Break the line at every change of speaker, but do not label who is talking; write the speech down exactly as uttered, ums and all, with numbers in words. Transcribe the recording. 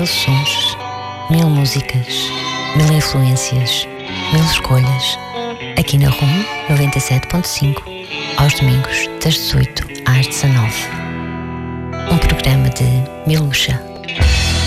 sons, mil músicas, mil influências, mil escolhas. Aqui na RUM noventa e sete ponto cinco, aos domingos, das dezoito às dezanove. Um programa de Miluxa.